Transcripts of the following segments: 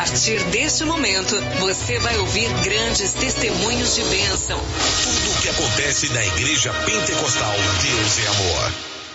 partir deste momento, você vai ouvir grandes testemunhos de bênção. Tudo o que acontece na Igreja Pentecostal Deus é Amor.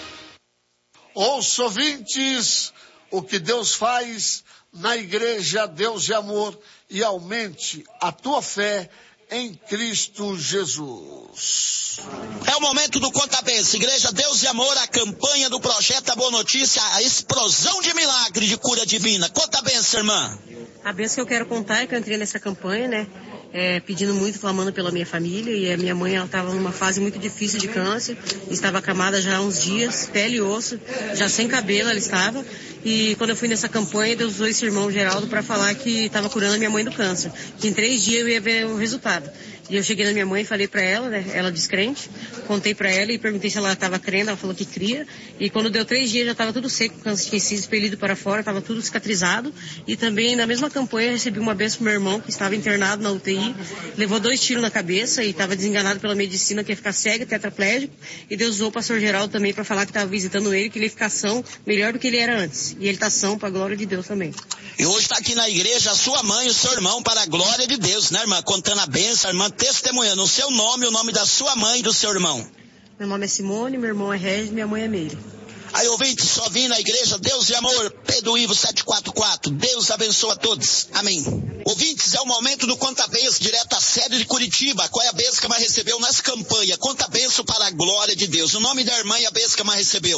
Ouça, ouvintes, o que Deus faz na Igreja Deus é Amor e aumente a tua fé em Cristo Jesus. É o momento do Conta Benção. Igreja Deus e Amor, a campanha do projeto A Boa Notícia, a explosão de milagre de cura divina. Conta Benção, irmã. A benção que eu quero contar é que eu entrei nessa campanha, né? Pedindo muito, clamando pela minha família, e a minha mãe, ela estava numa fase muito difícil de câncer, estava acamada já há uns dias, pele e osso, já sem cabelo ela estava, e quando eu fui nessa campanha, Deus usou esse irmão Geraldo para falar que estava curando a minha mãe do câncer, que em 3 dias eu ia ver o resultado. E eu cheguei na minha mãe e falei para ela, né, ela descrente, contei para ela e perguntei se ela estava crendo, ela falou que cria, e quando deu 3 dias já estava tudo seco, o câncer tinha sido expelido para fora, estava tudo cicatrizado, e também na mesma campanha eu recebi uma benção pro meu irmão, que estava internado na UTI, levou 2 tiros na cabeça e estava desenganado pela medicina, que ia ficar cego, tetraplégico, e Deus usou o pastor Geraldo também para falar que estava visitando ele, que ele ia ficar são, melhor do que ele era antes, e ele está são para a glória de Deus também. E hoje está aqui na igreja a sua mãe e o seu irmão para a glória de Deus, né, irmã? Contando a bênção, a irmã testemunhando o seu nome, o nome da sua mãe e do seu irmão. Meu nome é Simone, meu irmão é Regis, minha mãe é Meire. Aí, ouvinte, só vim na igreja Deus e Amor, Pedro Ivo 744. Deus abençoa a todos. Amém. Ouvintes, é o momento do Conta Benção, direto à sede de Curitiba. Qual é a bênção que a irmã recebeu nessa campanha? Conta Benção para a glória de Deus. O nome da irmã e a bênção que a irmã recebeu.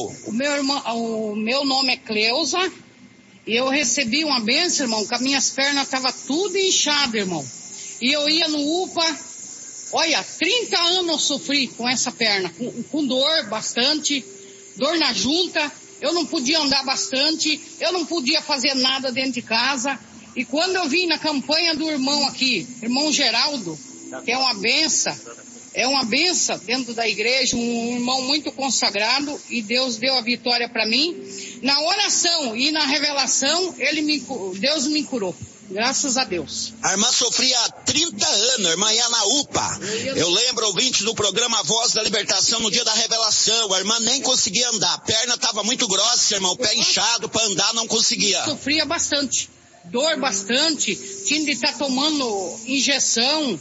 O meu nome é Cleusa. E eu recebi uma bênção, irmão, que as minhas pernas estavam tudo inchadas, irmão. E eu ia no UPA, olha, 30 anos eu sofri com essa perna, com dor bastante, dor na junta, eu não podia andar bastante, eu não podia fazer nada dentro de casa. E quando eu vim na campanha do irmão aqui, irmão Geraldo, que é uma benção dentro da igreja, um irmão muito consagrado, e Deus deu a vitória para mim. Na oração e na revelação, Deus me curou. Graças a Deus. A irmã sofria há 30 anos, a irmã ia na UPA. Eu lembro, ouvintes do programa Voz da Libertação, no dia da revelação, a irmã nem conseguia andar. A perna estava muito grossa, irmão, o pé inchado, para andar não conseguia. Sofria bastante, dor bastante, tinha de estar tomando injeção.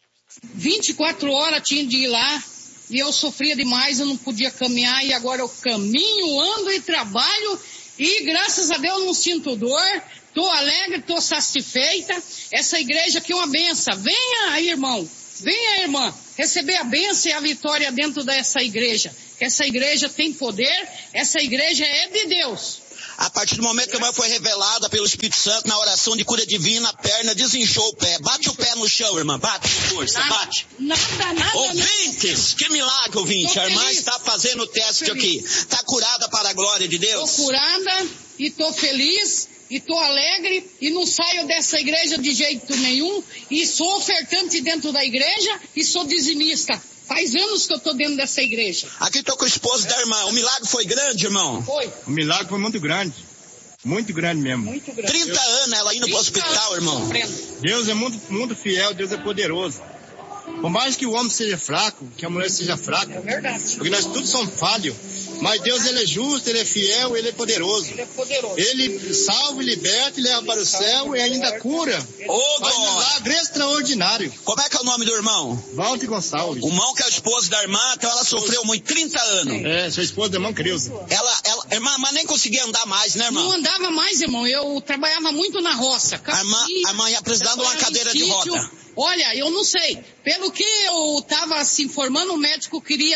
24 horas tinha de ir lá, e eu sofria demais, eu não podia caminhar, e agora eu caminho, ando e trabalho, e graças a Deus não sinto dor, estou alegre, estou satisfeita. Essa igreja aqui é uma benção. Venha aí, irmão, venha, irmã, receber a benção e a vitória dentro dessa igreja. Essa igreja tem poder, essa igreja é de Deus. A partir do momento que a irmã foi revelada pelo Espírito Santo na oração de cura divina, a perna desinchou o pé. Bate o pé no chão, irmã. Bate com força, bate. Nada. Ouvintes, que milagre, ouvinte. A irmã está fazendo o teste aqui. Está curada para a glória de Deus? Estou curada e estou feliz e estou alegre e não saio dessa igreja de jeito nenhum. E sou ofertante dentro da igreja e sou dizimista. Faz anos que eu estou dentro dessa igreja. Aqui estou com o esposo da irmã. O milagre foi grande, irmão? Foi. O milagre foi muito grande. Muito grande mesmo. Muito grande. 30 anos ela indo para o hospital, irmão. Deus é muito fiel, Deus é poderoso. Por mais que o homem seja fraco, que a mulher seja fraca. É verdade. Porque nós todos somos falhos. Mas Deus, ele é justo, ele é fiel, ele é poderoso. Ele é poderoso. Ele salva, liberta, leva para o céu e ainda cura. Faz um milagre extraordinário. Como é que é o nome do irmão? Walter Gonçalves. O irmão que é o esposo da irmã, então ela sofreu muito, 30 anos. É, sua esposa da irmã Creuza. Irmã, mas nem conseguia andar mais, né, irmão? Não andava mais, irmão. Eu trabalhava muito na roça. A irmã ia precisando de uma cadeira de roda. Olha, eu não sei. Pelo que eu estava se informando, o médico queria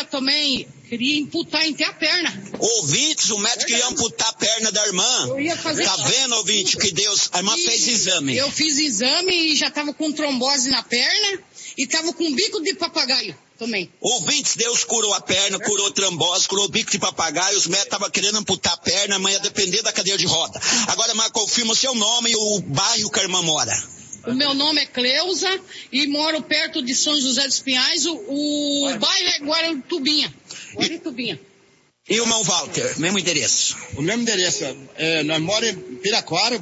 imputar até a perna. Ouvintes, o médico ia amputar a perna da irmã. Tá vendo, ouvinte, que Deus... A irmã fez exame. Eu fiz exame e já estava com trombose na perna e estava com bico de papagaio também. Ouvintes, Deus curou a perna, curou trombose, curou bico de papagaio. Os médicos estavam querendo amputar a perna, a mãe ia depender da cadeira de roda. Agora, irmã, confirma o seu nome e o bairro que a irmã mora. O meu nome é Cleusa e moro perto de São José dos Pinhais. O bairro é Guaritubinha. E o irmão Walter, mesmo endereço? O mesmo endereço. Nós moramos em Piraquara,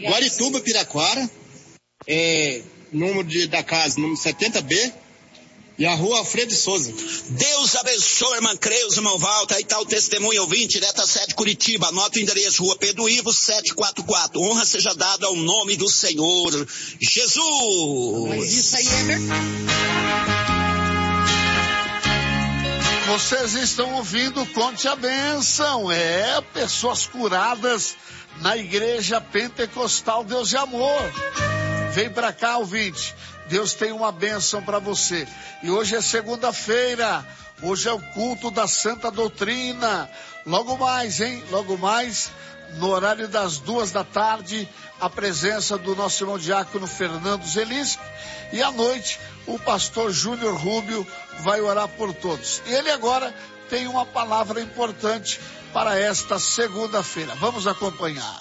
Guarituba, Piraquara. Número da casa, número 70B. E a rua Alfredo Souza. Deus abençoe, irmã Creuza, irmão Walter. Aí está o testemunho ouvinte, direta 7 Curitiba. Anota o endereço, Rua Pedro Ivo, 744. Honra seja dada ao nome do Senhor Jesus. Mas isso aí é verdade. Vocês estão ouvindo Conte a Bênção. Pessoas curadas na Igreja Pentecostal Deus e Amor. Vem pra cá, ouvinte. Deus tem uma bênção para você. E hoje é segunda-feira. Hoje é o culto da Santa Doutrina. Logo mais, Logo mais, no horário das 14h, a presença do nosso irmão diácono Fernando Zelinski. E à noite, o pastor Júnior Rubio vai orar por todos. E ele agora tem uma palavra importante para esta segunda-feira. Vamos acompanhar.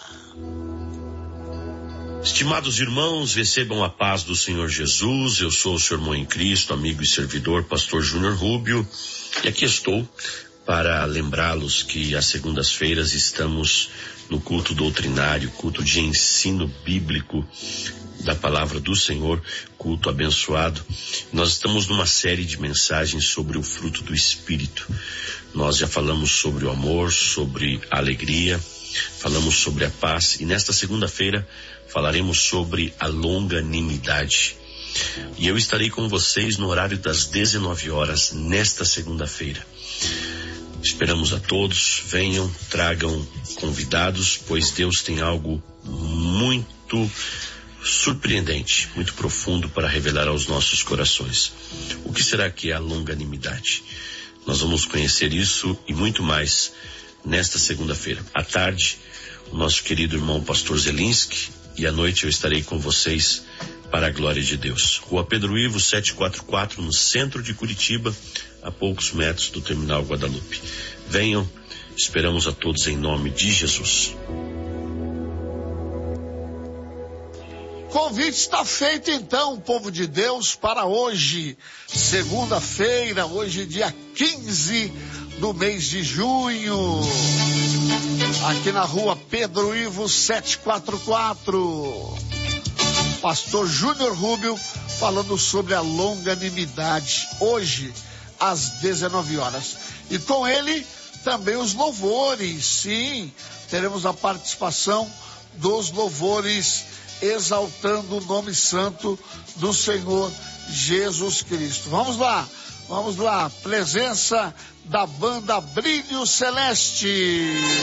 Estimados irmãos, recebam a paz do Senhor Jesus. Eu sou o seu irmão em Cristo, amigo e servidor, pastor Júnior Rubio, e aqui estou para lembrá-los que às segundas-feiras estamos no culto doutrinário, culto de ensino bíblico da palavra do Senhor, culto abençoado. Nós estamos numa série de mensagens sobre o fruto do Espírito. Nós já falamos sobre o amor, sobre a alegria, falamos sobre a paz, e nesta segunda-feira falaremos sobre a longanimidade. E eu estarei com vocês no horário das 19h, nesta segunda-feira. Esperamos a todos, venham, tragam convidados, pois Deus tem algo muito surpreendente, muito profundo para revelar aos nossos corações. O que será que é a longanimidade? Nós vamos conhecer isso e muito mais nesta segunda-feira. À tarde, o nosso querido irmão pastor Zelinski, e à noite eu estarei com vocês para a glória de Deus. Rua Pedro Ivo, 744, no centro de Curitiba, a poucos metros do Terminal Guadalupe. Venham, esperamos a todos em nome de Jesus. Convite está feito então, povo de Deus, para hoje, segunda-feira, hoje dia 15 do mês de junho, aqui na Rua Pedro Ivo 744, pastor Júnior Rubio falando sobre a longanimidade, hoje às 19h, e com ele também os louvores. Sim, teremos a participação dos louvores exaltando o nome santo do Senhor Jesus Cristo. Vamos lá, presença da banda Brilho Celeste.